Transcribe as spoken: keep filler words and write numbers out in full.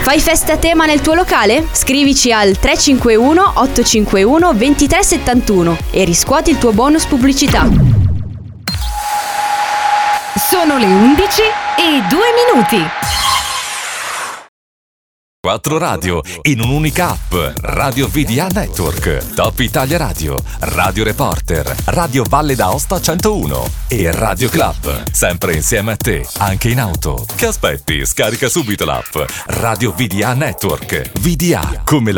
Fai festa a tema nel tuo locale? Scrivici al tre cinque uno otto cinque uno due tre sette uno e riscuoti il tuo bonus pubblicità. Sono le undici e due minuti. Quattro radio in un'unica app. Radio V D A Network, Top Italia Radio, Radio Reporter, Radio Valle d'Aosta centouno e Radio Club. Sempre insieme a te, anche in auto. Che aspetti? Scarica subito l'app Radio V D A Network. V D A come la